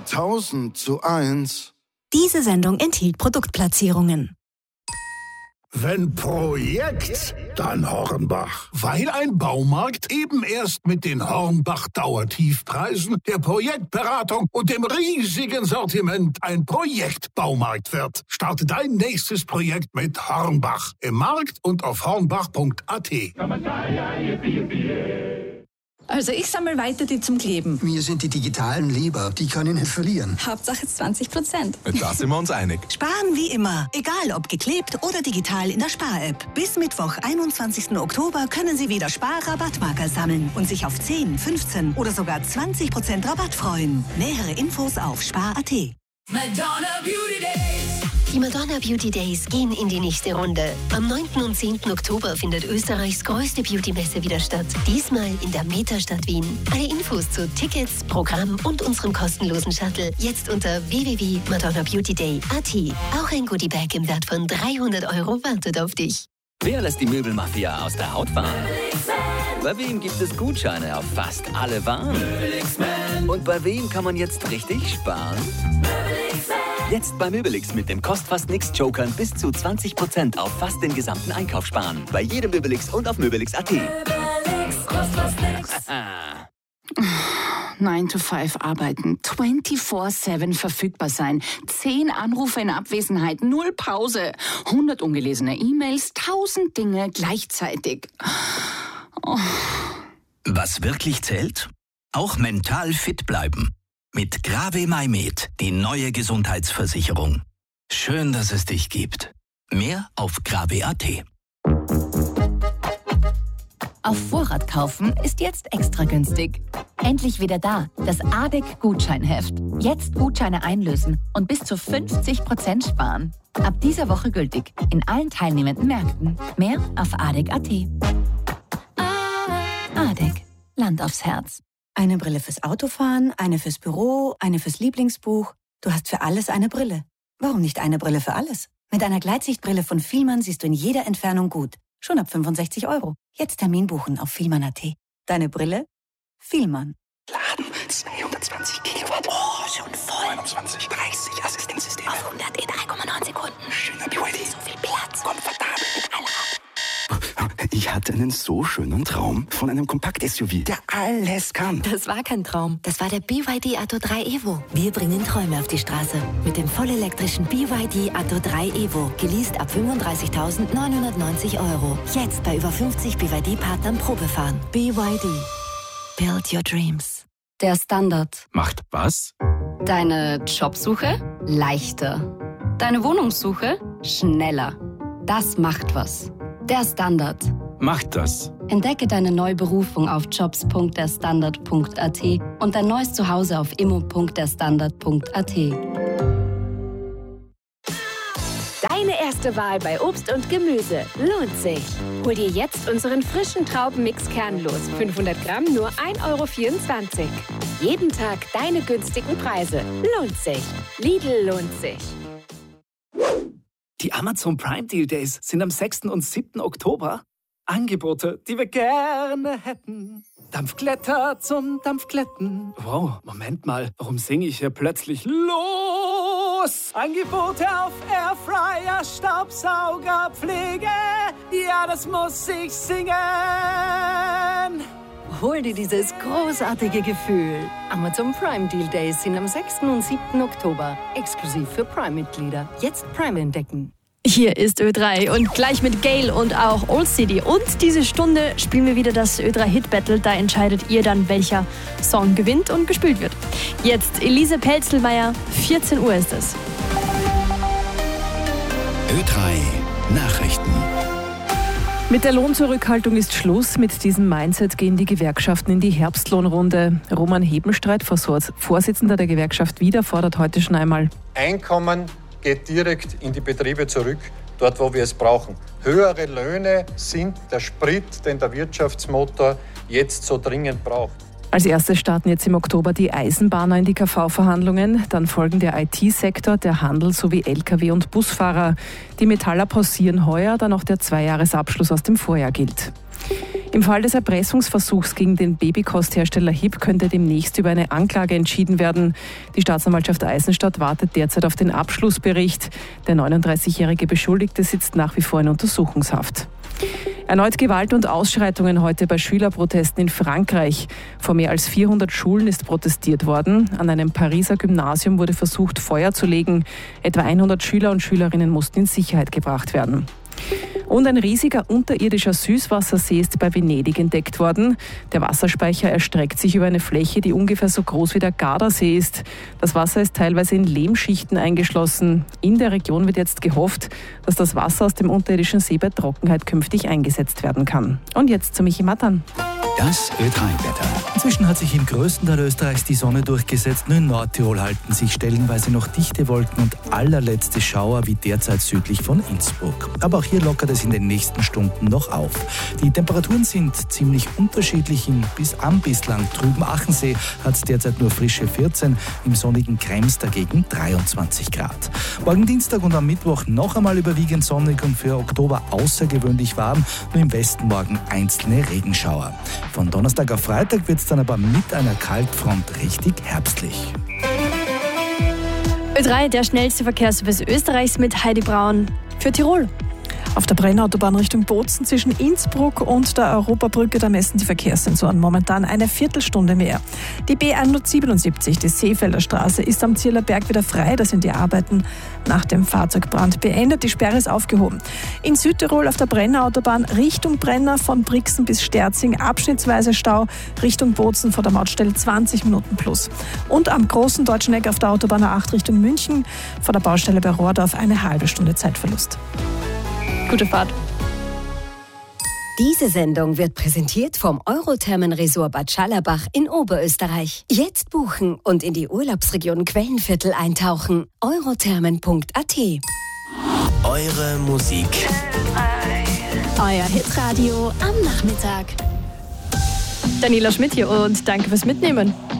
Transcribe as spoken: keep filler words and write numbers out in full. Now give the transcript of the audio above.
tausend zu eins. Diese Sendung enthielt Produktplatzierungen. Wenn Projekt, dann Hornbach. Weil ein Baumarkt eben erst mit den Hornbach-Dauertiefpreisen, der Projektberatung und dem riesigen Sortiment ein Projektbaumarkt wird. Starte dein nächstes Projekt mit Hornbach. Im Markt und auf hornbach punkt a t. Also ich sammle weiter die zum Kleben. Mir sind die digitalen lieber. Die kann ich nicht verlieren. Hauptsache zwanzig Prozent. Da sind wir uns einig. Sparen wie immer. Egal ob geklebt oder digital in der Spar-App. Bis Mittwoch, einundzwanzigsten Oktober, können Sie wieder Spar-Rabattmarker sammeln und sich auf zehn, fünfzehn oder sogar zwanzig Prozent Rabatt freuen. Nähere Infos auf spar punkt a t. Madonna Beauty Days. Die Madonna Beauty Days gehen in die nächste Runde. Am neunten und zehnten Oktober findet Österreichs größte Beauty-Messe wieder statt. Diesmal in der Metastadt Wien. Alle Infos zu Tickets, Programm und unserem kostenlosen Shuttle jetzt unter w w w punkt madonna beauty day punkt a t. Auch ein Goodiebag im Wert von dreihundert Euro wartet auf dich. Wer lässt die Möbelmafia aus der Haut fahren? Bei wem gibt es Gutscheine auf fast alle Waren? Und bei wem kann man jetzt richtig sparen? Jetzt bei Möbelix mit dem Kostfast Nix Jokern bis zu zwanzig Prozent auf fast den gesamten Einkauf sparen. Bei jedem Möbelix und auf möbelix punkt a t. nine to five arbeiten, vierundzwanzig sieben verfügbar sein, zehn Anrufe in Abwesenheit, null Pause, hundert ungelesene E-Mails, tausend Dinge gleichzeitig. Oh. Was wirklich zählt? Auch mental fit bleiben. Mit Grave MyMed, die neue Gesundheitsversicherung. Schön, dass es dich gibt. Mehr auf grave punkt a t. Auf Vorrat kaufen ist jetzt extra günstig. Endlich wieder da, das A D E C-Gutscheinheft. Jetzt Gutscheine einlösen und bis zu fünfzig Prozent sparen. Ab dieser Woche gültig in allen teilnehmenden Märkten. Mehr auf a d e c punkt a t. A D E C, Land aufs Herz. Eine Brille fürs Autofahren, eine fürs Büro, eine fürs Lieblingsbuch. Du hast für alles eine Brille. Warum nicht eine Brille für alles? Mit einer Gleitsichtbrille von Fielmann siehst du in jeder Entfernung gut. Schon ab fünfundsechzig Euro. Jetzt Termin buchen auf fielmann punkt a t. Deine Brille? Fielmann. Laden zweihundertzwanzig Kilowatt. Oh, schon voll. neunundzwanzig, dreißig Assistenzsysteme. Auf hundert in drei Komma neun Sekunden. Schöner B Y D. So viel Platz. Komfortabel. Mit aller Art. Ich hatte einen so schönen Traum von einem Kompakt-S U V, der alles kann. Das war kein Traum. Das war der B Y D Atto drei Evo. Wir bringen Träume auf die Straße. Mit dem vollelektrischen B Y D Atto drei Evo. Geleast ab fünfunddreißigtausendneunhundertneunzig Euro. Jetzt bei über fünfzig B Y D-Partnern Probefahren. B Y D. Build your dreams. Der Standard. Macht was? Deine Jobsuche leichter. Deine Wohnungssuche schneller. Das macht was. Der Standard. Macht das. Entdecke deine neue Berufung auf jobs punkt der standard punkt a t und dein neues Zuhause auf immo punkt der standard punkt a t. Deine erste Wahl bei Obst und Gemüse lohnt sich. Hol dir jetzt unseren frischen Traubenmix kernlos. fünfhundert Gramm nur ein Euro vierundzwanzig. Jeden Tag deine günstigen Preise. Lohnt sich. Lidl lohnt sich. Die Amazon Prime Deal Days sind am sechsten und siebten Oktober. Angebote, die wir gerne hätten. Dampfglätter zum Dampfglätten. Wow, Moment mal, warum singe ich hier plötzlich los? Angebote auf Airfryer, Staubsauger, Pflege. Ja, das muss ich singen. Hol dir dieses großartige Gefühl. Amazon Prime Deal Days sind am sechsten und siebten Oktober. Exklusiv für Prime-Mitglieder. Jetzt Prime entdecken. Hier ist Ö drei und gleich mit Gale und auch Old City. Und diese Stunde spielen wir wieder das Ö drei Hit Battle. Da entscheidet ihr dann, welcher Song gewinnt und gespielt wird. Jetzt Elise Pelzelmeier, vierzehn Uhr ist es. Ö drei Nachrichten. Mit der Lohnzurückhaltung ist Schluss. Mit diesem Mindset gehen die Gewerkschaften in die Herbstlohnrunde. Roman Hebenstreit, Vorsitzender der Gewerkschaft Wieder, fordert heute schon einmal: Einkommen geht direkt in die Betriebe zurück, dort wo wir es brauchen. Höhere Löhne sind der Sprit, den der Wirtschaftsmotor jetzt so dringend braucht. Als erstes starten jetzt im Oktober die Eisenbahner in die K V-Verhandlungen. Dann folgen der I T-Sektor, der Handel sowie L K W- und Busfahrer. Die Metaller pausieren heuer, da noch der Zweijahresabschluss aus dem Vorjahr gilt. Im Fall des Erpressungsversuchs gegen den Babykosthersteller H I P könnte demnächst über eine Anklage entschieden werden. Die Staatsanwaltschaft Eisenstadt wartet derzeit auf den Abschlussbericht. Der neununddreißigjährige Beschuldigte sitzt nach wie vor in Untersuchungshaft. Erneut Gewalt und Ausschreitungen heute bei Schülerprotesten in Frankreich. Vor mehr als vierhundert Schulen ist protestiert worden. An einem Pariser Gymnasium wurde versucht, Feuer zu legen. Etwa hundert Schüler und Schülerinnen mussten in Sicherheit gebracht werden. Und ein riesiger unterirdischer Süßwassersee ist bei Venedig entdeckt worden. Der Wasserspeicher erstreckt sich über eine Fläche, die ungefähr so groß wie der Gardasee ist. Das Wasser ist teilweise in Lehmschichten eingeschlossen. In der Region wird jetzt gehofft, dass das Wasser aus dem unterirdischen See bei Trockenheit künftig eingesetzt werden kann. Und jetzt zu Michi Matan. Das Ö drei Wetter. Inzwischen hat sich im größten Teil Österreichs die Sonne durchgesetzt. Nur in Nordtirol halten sich stellenweise noch dichte Wolken und allerletzte Schauer wie derzeit südlich von Innsbruck. Aber auch hier lockert es in den nächsten Stunden noch auf. Die Temperaturen sind ziemlich unterschiedlich. Im bis am bislang trüben Achensee hat es derzeit nur frische vierzehn, im sonnigen Krems dagegen dreiundzwanzig Grad. Morgen Dienstag und am Mittwoch noch einmal überwiegend sonnig und für Oktober außergewöhnlich warm. Nur im Westen morgen einzelne Regenschauer. Von Donnerstag auf Freitag wird es dann aber mit einer Kaltfront richtig herbstlich. Ö drei, der schnellste Verkehrsservice Österreichs mit Heidi Braun für Tirol. Auf der Brennautobahn Richtung Bozen zwischen Innsbruck und der Europabrücke, da messen die Verkehrssensoren momentan eine Viertelstunde mehr. Die B hundertsiebenundsiebzig, die Seefelder Straße, ist am Zierlerberg wieder frei. Da sind die Arbeiten nach dem Fahrzeugbrand beendet. Die Sperre ist aufgehoben. In Südtirol auf der Brennautobahn Richtung Brenner von Brixen bis Sterzing abschnittsweise Stau, Richtung Bozen vor der Mautstelle zwanzig Minuten plus. Und am Großen Deutschen Eck auf der Autobahn A acht Richtung München vor der Baustelle bei Rohrdorf eine halbe Stunde Zeitverlust. Gute Fahrt. Diese Sendung wird präsentiert vom Eurothermen-Resort Bad Schallerbach in Oberösterreich. Jetzt buchen und in die Urlaubsregion Quellenviertel eintauchen. eurothermen punkt a t. Eure Musik. Euer Hitradio am Nachmittag. Daniela Schmidt hier und danke fürs Mitnehmen.